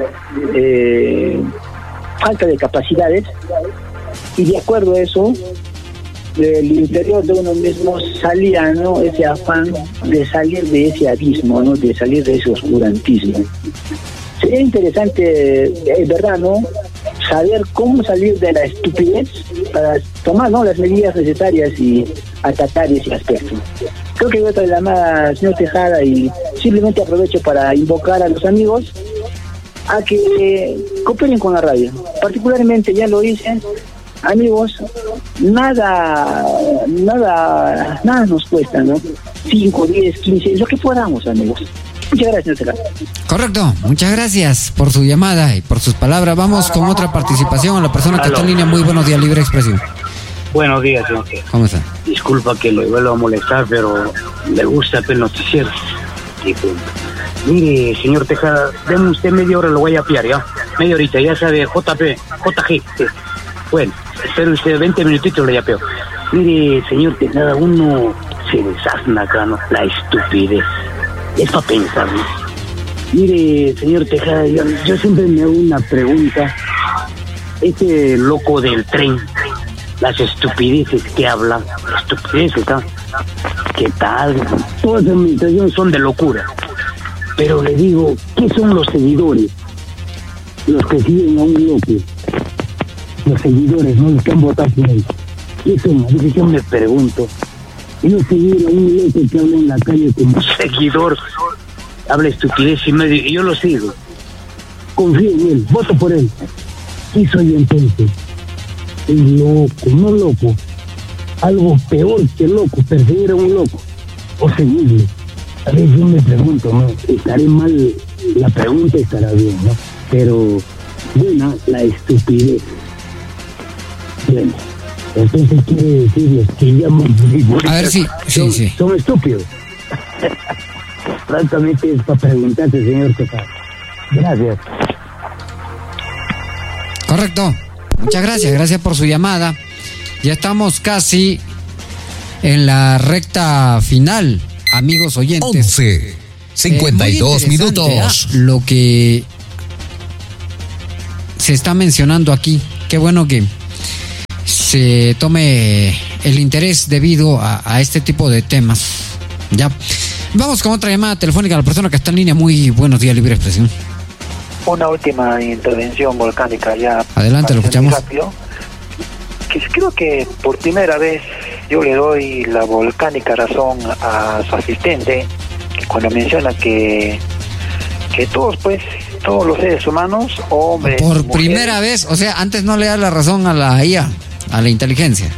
falta de capacidades, y de acuerdo a eso, del interior de uno mismo salía, ¿no?, ese afán de salir de ese abismo, ¿no?, de salir de ese oscurantismo. Sería interesante, ¿verdad?, ¿no?, saber cómo salir de la estupidez para tomar, ¿no?, las medidas necesarias y atacar ese aspecto. Creo que hay otra llamada, señor Tejada, y simplemente aprovecho para invocar a los amigos a que cooperen con la radio. Particularmente, ya lo hice, amigos, nada nos cuesta, ¿no? 5, 10, 15, lo que podamos, amigos. Muchas gracias, señor Tejada. Correcto, muchas gracias por su llamada y por sus palabras. Vamos con otra participación. La persona que está en línea. Muy buenos días, Libre Expresión. Buenos días, señor. ¿Cómo está? Disculpa que lo vuelva a molestar, pero le gusta el noticiero. Mire, señor Tejada, denme usted media hora, lo voy a apiar, ¿ya? Media horita, ya sabe, JG. Bueno, espero usted 20 minutitos, le yapeo. Mire, señor Tejada, uno se desasna acá, ¿no? La estupidez. Es para pensar, ¿no? Mire, señor Tejada, yo siempre me hago una pregunta. Este loco del tren, las estupideces que habla, estupideces, ¿no? ¿Qué tal? Todas las administraciones son de locura. Pero le digo, ¿qué son los seguidores? Los que siguen a un loco. Los seguidores, no los que han votado por él. ¿Qué son? A veces yo me pregunto. Yo seguir a un loco que habla en la calle como seguidor, habla estupidez y yo lo sigo. Confío en él, voto por él. ¿Qué soy entonces? El loco, no loco. Algo peor que loco, perseguir a un loco o seguirle. A veces yo me pregunto, ¿no? ¿Estaré mal? La pregunta estará bien, ¿no? Pero, bueno, la estupidez. Bueno, Entonces quiere decirles que llaman A ver, sí. Son estúpidos. Francamente es para preguntarte, señor jefa. Gracias. Correcto. Muchas gracias por su llamada. Ya estamos casi en la recta final, amigos oyentes. 11:52 minutos. Lo que se está mencionando aquí. Qué bueno que se tome el interés debido a este tipo de temas. Ya. Vamos con otra llamada telefónica a la persona que está en línea. Muy buenos días, Libre Expresión. Una última intervención volcánica ya. Adelante, lo escuchamos. Rápido. Que creo que por primera vez yo le doy la volcánica razón a su asistente cuando menciona que todos los seres humanos, hombres, por mujeres, primera vez, o sea, antes no le da la razón a la IA, a la inteligencia.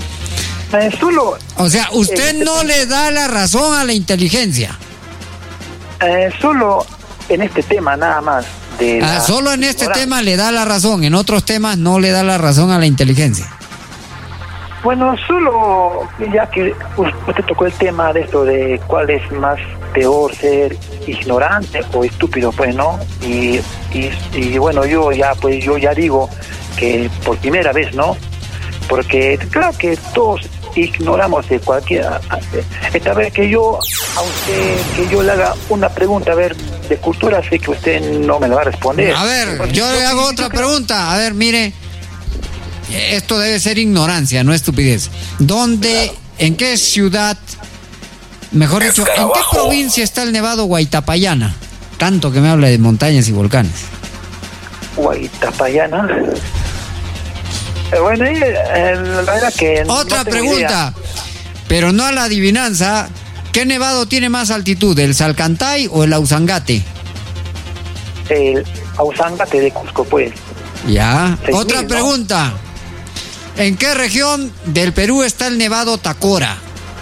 O sea, usted no le da la razón a la inteligencia. Solo en este tema nada más. Solo en este tema le da la razón, en otros temas no le da la razón a la inteligencia. Bueno, solo ya que usted tocó el tema de esto de cuál es más peor, ser ignorante o estúpido, pues, ¿no? Y bueno, yo ya digo que por primera vez, ¿no? Porque claro que todos ignoramos de cualquiera. Esta vez que yo a usted, que yo le haga una pregunta, a ver, de cultura, sé que usted no me la va a responder. A ver, yo le hago otra pregunta. A ver, mire, esto debe ser ignorancia, no estupidez. ¿Dónde, en qué ciudad, mejor dicho, en qué provincia está el Nevado Huaytapallana? Tanto que me habla de montañas y volcanes. Huaytapallana. Bueno, la verdad que otra no pregunta, idea. Pero no a la adivinanza. ¿Qué nevado tiene más altitud, el Salcantay o el Ausangate? El Ausangate de Cusco, pues. Ya. 6,000, otra ¿no? pregunta. ¿En qué región del Perú está el Nevado Tacora?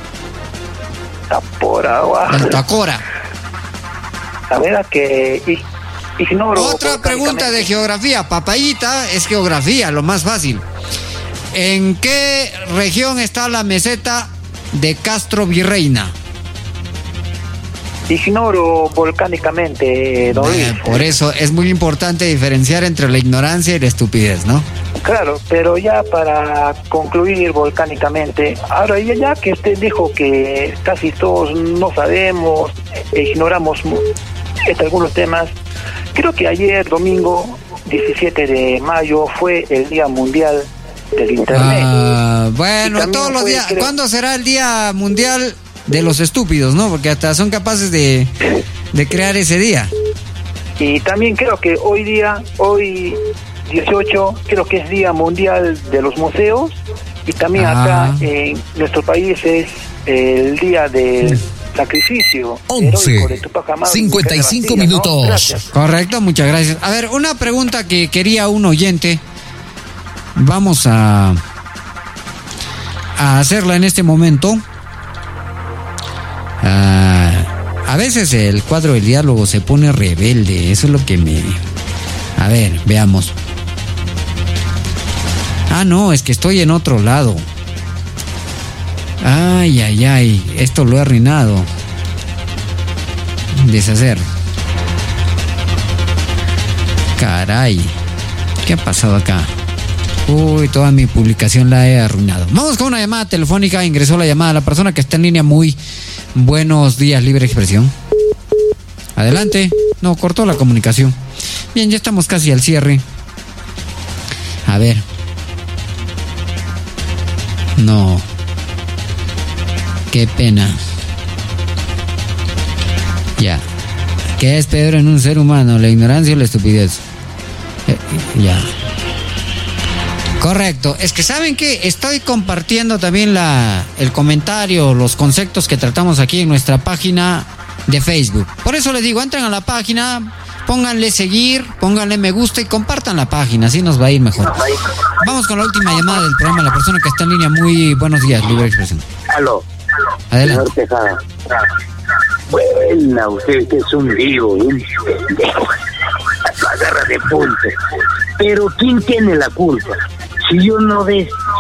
El Tacora. La verdad que ignoro. Otra pregunta de geografía. Papayita es geografía, lo más fácil. ¿En qué región está la meseta de Castro Virreina? Ignoro volcánicamente, don Luis. Por eso es muy importante diferenciar entre la ignorancia y la estupidez, ¿no? Claro, pero ya para concluir volcánicamente, ahora ya que usted dijo que casi todos no sabemos e ignoramos algunos temas, creo que ayer, domingo 17 de mayo, fue el Día Mundial del Internet. Bueno, todos los días. ¿Cuándo será el Día Mundial de los Estúpidos, no? Porque hasta son capaces de crear ese día. Y también creo que hoy 18, creo que es Día Mundial de los Museos. Y también acá en nuestro país es el Día del Sacrificio 11:55 minutos. ¿No? Correcto, muchas gracias. A ver, una pregunta que quería un oyente. Vamos a hacerla en este momento. A veces el cuadro del diálogo se pone rebelde. Eso es lo que me... A ver, veamos. No, es que estoy en otro lado. Ay, esto lo he arruinado. Deshacer. Caray, ¿qué ha pasado acá? Uy, toda mi publicación la he arruinado. Vamos con una llamada telefónica. Ingresó la llamada. La persona que está en línea, muy buenos días, Libre Expresión. Adelante. No, cortó la comunicación. Bien, ya estamos casi al cierre. A ver. No. Qué pena. Ya. ¿Qué es peor en un ser humano? ¿La ignorancia o la estupidez? Ya. Correcto. Es que ¿saben qué? Estoy compartiendo también el comentario, los conceptos que tratamos aquí en nuestra página de Facebook. Por eso les digo, entren a la página, pónganle seguir, pónganle me gusta y compartan la página, así nos va a ir mejor. Vamos con la última llamada del programa, la persona que está en línea. Muy buenos días, Libre Expresión. Aló. Adelante. Señor Tejada. Bueno, usted es un vivo, un pendejo. Agarra de punto. Pero ¿quién tiene la culpa? Si yo no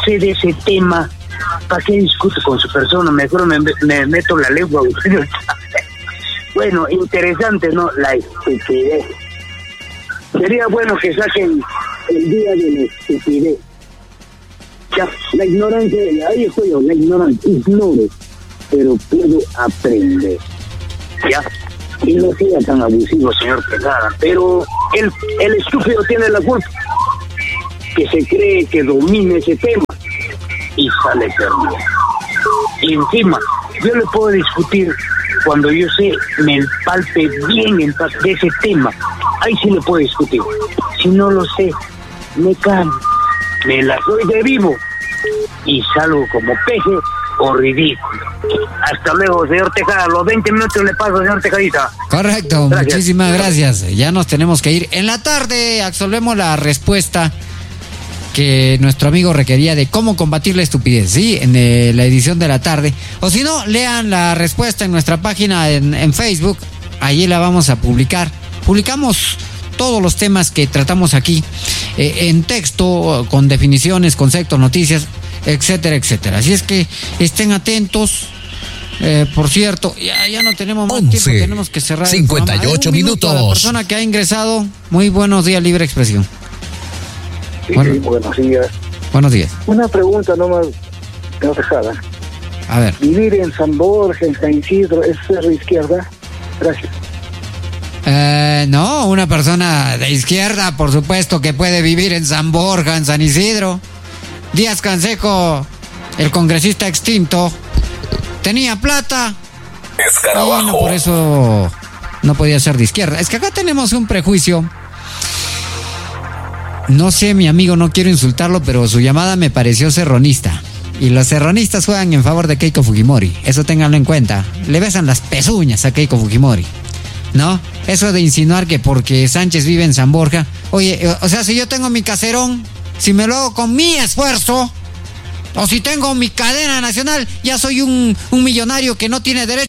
sé de ese tema, ¿para qué discuto con su persona? Mejor me meto la lengua. Bueno, interesante, ¿no? La estupidez. Sería bueno que saquen el día de la estupidez. Ya, la ignorancia, ahí estoy yo, la ignorancia, ignoro, pero puedo aprender. Ya, y no sea tan abusivo, señor Tejada, pero el estúpido tiene la culpa, que se cree que domina ese tema y sale perdido. Y encima, yo le puedo discutir cuando yo sé, me empalpe bien de ese tema, ahí sí le puedo discutir. Si no lo sé, me calmo, me la doy de vivo y salgo como peje o ridículo. Hasta luego, señor Tejada. Los 20 minutos le paso, señor Tejadita. Correcto, gracias. Muchísimas gracias. Ya nos tenemos que ir. En la tarde absolvemos la respuesta que nuestro amigo requería de cómo combatir la estupidez, ¿sí? En la edición de la tarde. O si no, lean la respuesta en nuestra página en Facebook. Allí la vamos a publicar. Publicamos todos los temas que tratamos aquí en texto, con definiciones, conceptos, noticias, etcétera, etcétera. Así es que estén atentos. Por cierto, ya no tenemos más tiempo, tenemos que cerrar 58 minutos. A la persona que ha ingresado, muy buenos días, Libre Expresión. Sí, buenos días. Buenos días. Una pregunta nomás, no Tejada. A ver. ¿Vivir en San Borja, en San Isidro, es ser de izquierda? Gracias. No, una persona de izquierda, por supuesto, que puede vivir en San Borja, en San Isidro. Díaz Canseco, el congresista extinto, tenía plata. Escarabajo. Y no, por eso no podía ser de izquierda. Es que acá tenemos un prejuicio. No sé, mi amigo, no quiero insultarlo, pero su llamada me pareció serronista. Y los serronistas juegan en favor de Keiko Fujimori. Eso ténganlo en cuenta. Le besan las pezuñas a Keiko Fujimori, ¿no? Eso de insinuar que porque Sánchez vive en San Borja. Oye, o sea, si yo tengo mi caserón, si me lo hago con mi esfuerzo, o si tengo mi cadena nacional, ya soy un millonario que no tiene derecho.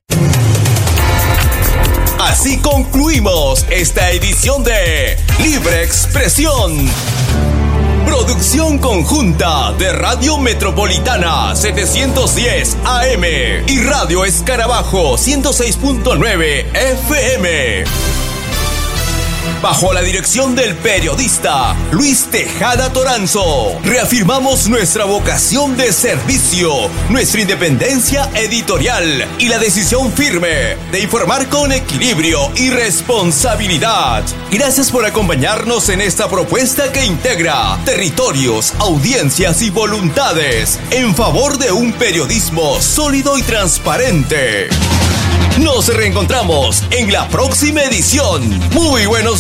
Así concluimos esta edición de Libre Expresión. Producción conjunta de Radio Metropolitana 710 AM y Radio Escarabajo 106.9 FM. Bajo la dirección del periodista Luis Tejada Toranzo, reafirmamos nuestra vocación de servicio, nuestra independencia editorial y la decisión firme de informar con equilibrio y responsabilidad. Gracias por acompañarnos en esta propuesta que integra territorios, audiencias y voluntades en favor de un periodismo sólido y transparente. Nos reencontramos en la próxima edición. Muy buenos